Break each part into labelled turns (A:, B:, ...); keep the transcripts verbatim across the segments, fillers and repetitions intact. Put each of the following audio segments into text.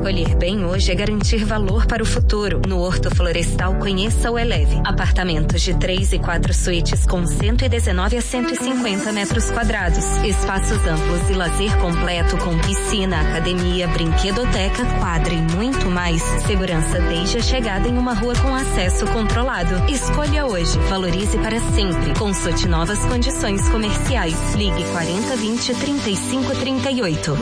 A: Escolher bem hoje é garantir valor para o futuro. No Horto Florestal, conheça o Eleve. Apartamentos de três e quatro suítes com cento e dezenove a cento e cinquenta metros quadrados. Espaços amplos e lazer completo com piscina, academia, brinquedoteca, quadra e muito mais. Segurança desde a chegada em uma rua com acesso controlado. Escolha hoje. Valorize para sempre. Consulte novas condições comerciais. Ligue quarenta, vinte, trinta e cinco, trinta e oito.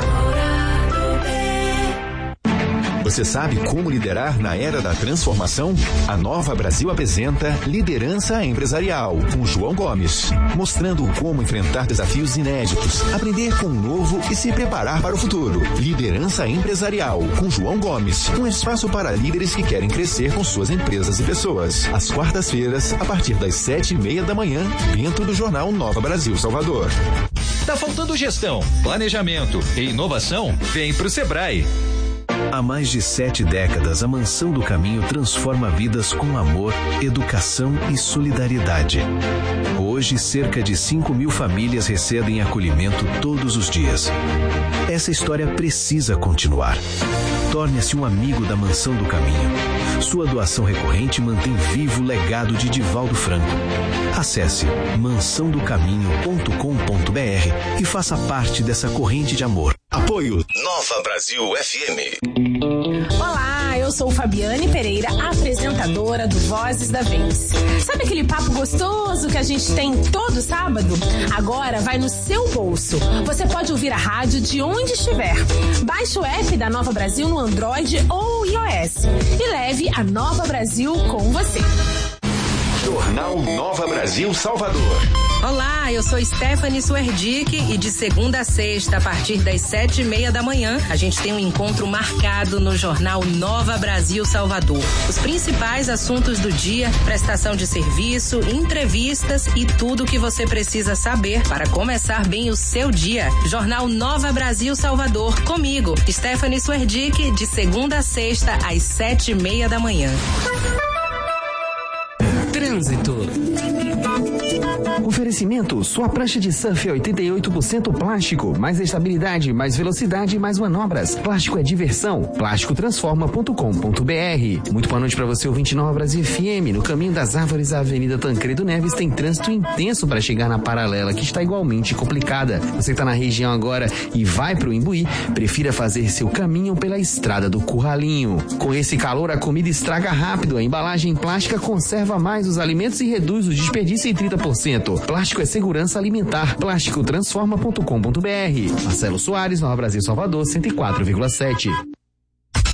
B: Você sabe como liderar na era da transformação? A Nova Brasil apresenta Liderança Empresarial, com João Gomes, mostrando como enfrentar desafios inéditos, aprender com o novo e se preparar para o futuro. Liderança Empresarial, com João Gomes, um espaço para líderes que querem crescer com suas empresas e pessoas. Às quartas-feiras, a partir das sete e meia da manhã, dentro do jornal Nova Brasil Salvador.
C: Tá faltando gestão, planejamento e inovação? Vem pro Sebrae.
D: Há mais de sete décadas, a Mansão do Caminho transforma vidas com amor, educação e solidariedade. Hoje, cerca de cinco mil famílias recebem acolhimento todos os dias. Essa história precisa continuar. Torne-se um amigo da Mansão do Caminho. Sua doação recorrente mantém vivo o legado de Divaldo Franco. Acesse mansão do caminho ponto com ponto br e faça parte dessa corrente de amor.
B: Apoio Nova Brasil F M.
E: Olá, eu sou Fabiane Pereira, apresentadora do Vozes da Vez. Sabe aquele papo gostoso que a gente tem todo sábado? Agora vai no seu bolso. Você pode ouvir a rádio de onde estiver. Baixe o app da Nova Brasil no Android ou iOS e leve a Nova Brasil com você.
B: Jornal Nova Brasil Salvador.
F: Olá, eu sou Stephanie Suerdick e de segunda a sexta, a partir das sete e meia da manhã, a gente tem um encontro marcado no Jornal Nova Brasil Salvador. Os principais assuntos do dia, prestação de serviço, entrevistas e tudo o que você precisa saber para começar bem o seu dia. Jornal Nova Brasil Salvador, comigo, Stephanie Suerdick, de segunda a sexta, às sete e meia da manhã.
G: Trânsito. Oferecimento, sua prancha de surf é oitenta e oito por cento plástico, mais estabilidade, mais velocidade, mais manobras. Plástico é diversão. plástico transforma ponto com ponto br. Muito boa noite para você, ouvinte Nova Brasil F M. No caminho das árvores, a Avenida Tancredo Neves tem trânsito intenso para chegar na paralela, que está igualmente complicada. Você está na região agora e vai para o Imbuí, prefira fazer seu caminho pela estrada do Curralinho. Com esse calor, a comida estraga rápido, a embalagem plástica conserva mais os alimentos e reduz o desperdício em trinta por cento. Plástico é segurança alimentar. plástico transforma ponto com ponto br. Marcelo Soares, Nova Brasil Salvador, cento e quatro vírgula sete.